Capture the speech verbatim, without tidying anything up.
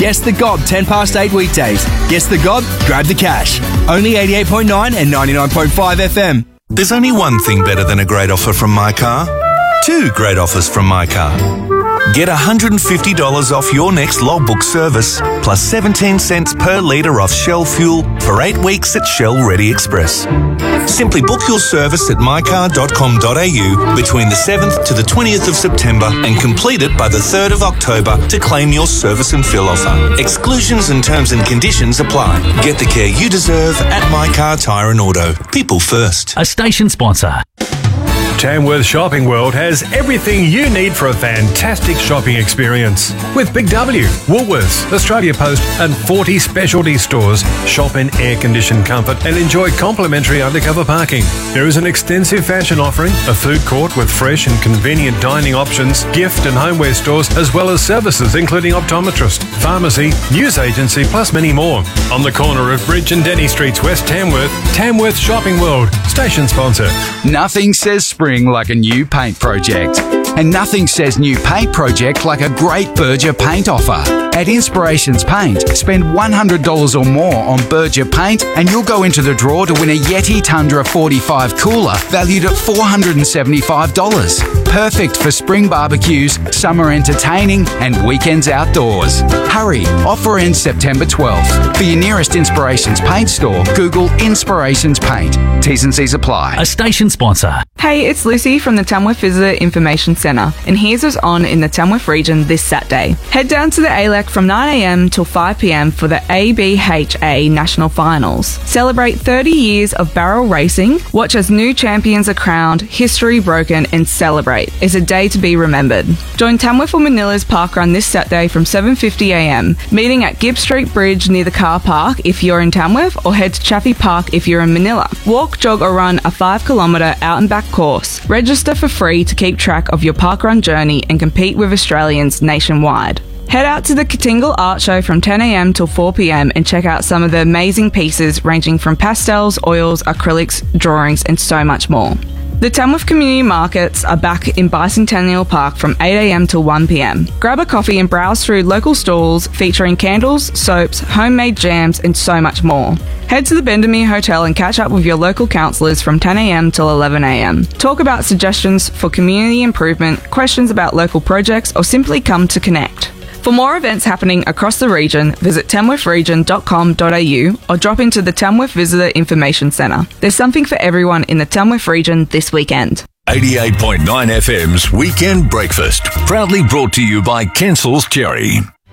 Guess the Gob ten past eight weekdays. Guess the Gob, grab the cash. Only eighty-eight point nine and ninety-nine point five F M. There's only one thing better than a great offer from My Car. Two great offers from My Car. Get one hundred fifty dollars off your next logbook service, plus seventeen cents per litre off Shell fuel for eight weeks at Shell Ready Express. Simply book your service at my car dot com dot a u between the seventh to the twentieth of September and complete it by the third of October to claim your service and fill offer. Exclusions and terms and conditions apply. Get the care you deserve at My Car Tyre and Auto. People first. A station sponsor. Tamworth Shopping World has everything you need for a fantastic shopping experience. With Big W, Woolworths, Australia Post and forty specialty stores, shop in air-conditioned comfort and enjoy complimentary undercover parking. There is an extensive fashion offering, a food court with fresh and convenient dining options, gift and homeware stores, as well as services including optometrist, pharmacy, news agency, plus many more. On the corner of Bridge and Denny Streets, West Tamworth, Tamworth Shopping World, station sponsor. Nothing says spring like a new paint project. And nothing says new paint project like a great Berger paint offer. At Inspirations Paint, spend one hundred dollars or more on Berger paint and you'll go into the draw to win a Yeti Tundra forty-five cooler valued at four hundred seventy-five dollars. Perfect for spring barbecues, summer entertaining and weekends outdoors. Hurry, offer ends September twelfth. For your nearest Inspirations Paint store, Google Inspirations Paint. T's and C's apply. A station sponsor. Hey, it's Lucy from the Tamworth Visitor Information Centre, and here's what's on in the Tamworth region this Saturday. Head down to the A L E C from nine a m till five p m for the A B H A National Finals. Celebrate thirty years of barrel racing, watch as new champions are crowned, history broken, and celebrate. It's a day to be remembered. Join Tamworth for Manila's Park Run this Saturday from seven fifty a m, meeting at Gibb Street Bridge near the car park if you're in Tamworth, or head to Chaffey Park if you're in Manila. Walk, jog or run a five kilometre out and back course. Register for free to keep track of your parkrun journey and compete with Australians nationwide. Head out to the Katingal Art Show from ten a m till four p m and check out some of the amazing pieces ranging from pastels, oils, acrylics, drawings and so much more. The Tamworth Community Markets are back in Bicentennial Park from eight a m till one p m. Grab a coffee and browse through local stalls featuring candles, soaps, homemade jams and so much more. Head to the Bendemeer Hotel and catch up with your local councillors from ten a m till eleven a m. Talk about suggestions for community improvement, questions about local projects or simply come to connect. For more events happening across the region, visit tamworth region dot com dot a u or drop into the Tamworth Visitor Information Centre. There's something for everyone in the Tamworth region this weekend. eighty-eight point nine F M's Weekend Breakfast, proudly brought to you by Kensel's Cherry.